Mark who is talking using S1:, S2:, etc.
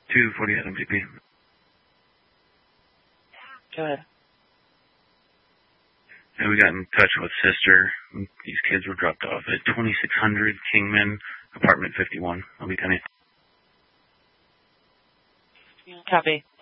S1: 248 MGP.
S2: Go ahead.
S1: And we got in touch with Sister. These kids were dropped off at 2600 Kingman, apartment 51, LB County.
S2: Copy.